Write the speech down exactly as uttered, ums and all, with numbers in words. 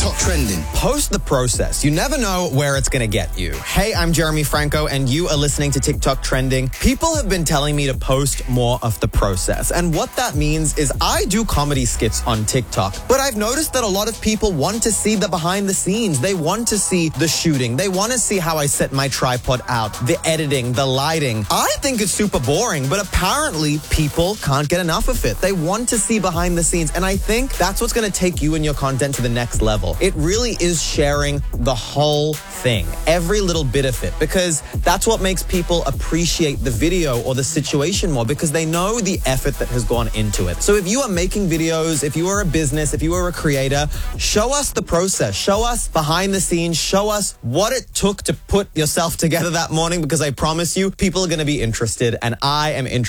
TikTok trending. Post the process. You never know where it's going to get you. Hey, I'm Jeremy Franco, and you are listening to TikTok Trending. People have been telling me to post more of the process. And what that means is I do comedy skits on TikTok, but I've noticed that a lot of people want to see the behind the scenes. They want to see the shooting. They want to see how I set my tripod out, the editing, the lighting. I think it's super boring, but apparently people can't get enough of it. They want to see behind the scenes. And I think that's what's going to take you and your content to the next level. It really is sharing the whole thing, every little bit of it, because that's what makes people appreciate the video or the situation more, because they know the effort that has gone into it. So if you are making videos, if you are a business, if you are a creator, show us the process, show us behind the scenes, show us what it took to put yourself together that morning, because I promise you, people are going to be interested, and I am interested.